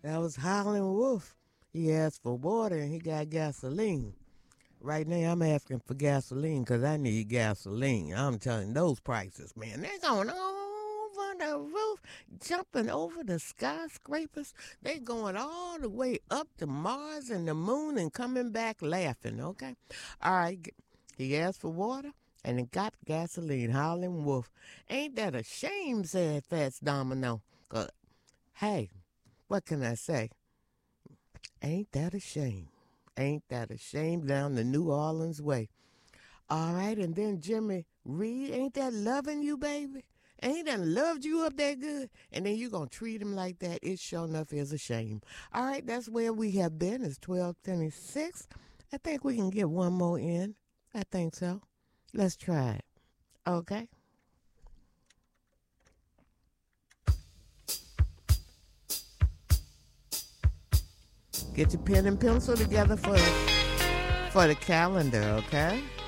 That was Howlin' Wolf. He asked for water and he got gasoline. Right now, I'm asking for gasoline because I need gasoline. I'm telling you, those prices, man, they're going over the roof, jumping over the skyscrapers. They're going all the way up to Mars and the moon and coming back laughing, okay? All right, he asked for water and he got gasoline. Howlin' Wolf. Ain't that a shame, said Fats Domino. 'Cause, hey, what can I say? Ain't that a shame? Ain't that a shame down the New Orleans way? All right, and then Jimmy Reed, ain't that loving you, baby? Ain't that loved you up that good? And then you going to treat him like that? It sure enough is a shame. All right, that's where we have been. It's 12:26. I think we can get one more in. I think so. Let's try it. Okay? Get your pen and pencil together for the calendar, okay?